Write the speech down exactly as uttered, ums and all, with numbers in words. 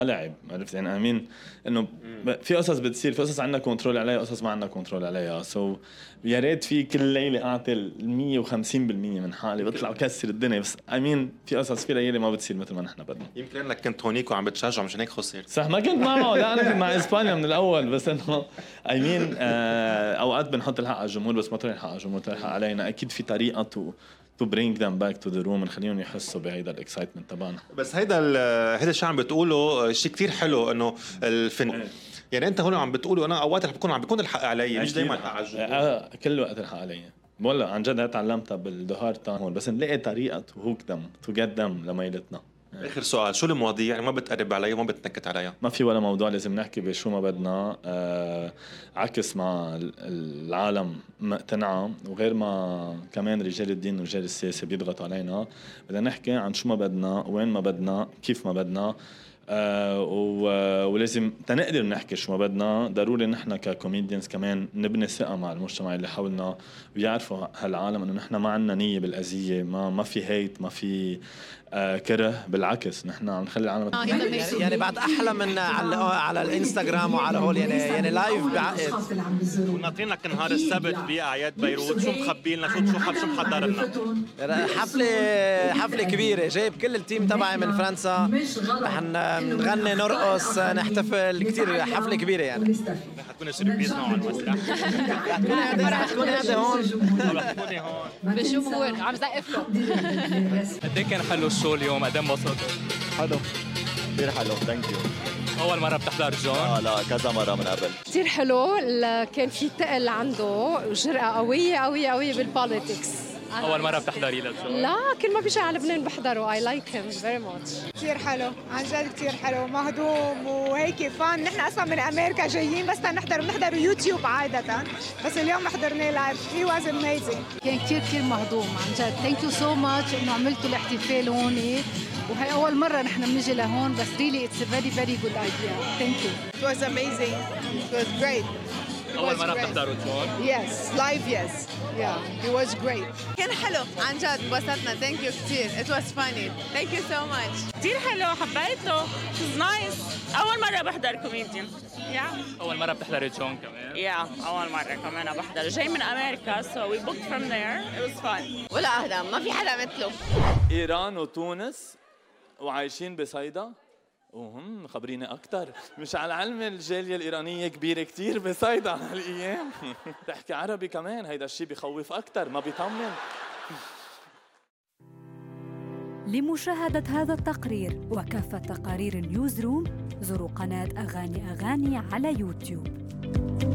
لعب. عرفت يعني امين انه في قصص بتصير، في قصص عندنا كنترول عليها، قصص ما عندنا كنترول عليها. سو so, يا ريت في كل ليله اعطي ال مية وخمسين بالمية من حالي بطلع وكسر الدنيا، بس امين في قصص في ليله ما بتصير مثل ما نحن بدنا. يمكن لانك كنت هونيك وعم بتشجع مشان هيك خسر. صح، ما كنت معه، لا انا كنت مع اسبانيا من الاول، بس انه امين آه اوقات بنحط الحق على الجمهور بس ما طلع الحق على الجمهور، طلع الحق علينا. اكيد في طريقه تو to bring them back to the room نخليهم يحسوا بهيدا الاكسايتمنت تبعنا. بس هيدا هيدا الشيء عم بتقوله شيء كتير حلو انه الفن. يعني انت هون عم بتقولوا انا اوقات رح بكون عم بيكون الحق علي مش دائما الحق على الجمهور. آه كل وقت الحق علي والله عن جد. تعلمتها بالدهار تاع هون، بس نلاقي طريقه تو هوك ذم تو جيت ذم لميلتنا. اخر سؤال، شو المواضيع يعني ما بتقرب عليها وما بتنكت عليها؟ ما في ولا موضوع لازم نحكي بشو ما بدنا. آه عكس ما العالم مقتنعه، وغير ما كمان رجال الدين ورجال السياسه بيضغطوا علينا. بدنا نحكي عن شو ما بدنا، وين ما بدنا، كيف ما بدنا. آه ولازم تنقدر نحكي شو ما بدنا. ضروري نحن ككوميديانز كمان نبني ثقة مع المجتمع اللي حولنا، ويعرفوا هالعالم انه نحن ما عنا نية بالأذية، ما ما في هيت، ما في آه كره. بالعكس نحن عم نخلي العالم آه يعني, يعني بعد احلى من على على الانستغرام وعلى هول يعني يعني لايف بعقد. وناطرين لك نهار السبت باعياد بيروت، شو مخبي لنا؟ شو شو شو محضر لنا؟ حفله حفله كبيره، جايب كل التيم تبعي من فرنسا، رح نغني نرقص نحتفل، كثير حفله كبيره يعني. رح تكون سربريز معه على المسرح. رح تكون قاعده هون، رح تكوني هون بالجمهور عم زقفكم. قد ايه كان حلو الشو اليوم؟ قد ايه انبسطت؟ حلو كثير حلو. ثانك يو. اول مره بتحضر جون؟ اه لا كذا مره من قبل. كثير حلو، كان في تقل عنده وجرأة قويه قويه قويه بالبوليتكس. اول مره بتحضري للجون؟ لا كل ما بيجي على لبنان بحضره. I like him very much. كثير حلو عن جد، كثير حلو، مهضوم وهيك فان. نحن اصلا من امريكا جايين بس نحضر بنحضر يوتيوب عاده، بس اليوم حضرناه لايف. هي واز اميزنج. كان كثير كثير مهضوم عن جد. ثانك يو سو ماتش انه عملتوا الاحتفال هون، وهي اول مره نحن بنيجي لهون، بس ريلي اتس ا فيري فيري جود ايديا. ثانك يو. It was amazing. It was great. اول مره بتحضروا جون؟ Yes, live yes. Yeah, it was great. كان حلو عن جد، انبسطنا. ثانك يو كثير. It was funny. Thank you so much. كثير حلو، حبيته. It's nice. أول مرة بحضر كوميديان. Yeah. أول مرة بتحضري جون كمان؟ Yeah, أول مرة كمان بحضر. جاي من أمريكا so we booked from there. It was fun. ولا أهدى، ما في حدا مثله. إيران وتونس وعايشين بصيدا. وهم خبريني أكتر. مش على علم الجالية الإيرانية كبيرة كتير بصيدا هالأيام. تحكي عربي كمان، هيدا الشي بيخوف أكتر، ما بيطمن. لمشاهدة هذا التقرير وكافة تقارير نيوز روم زوروا قناة أغاني أغاني على يوتيوب.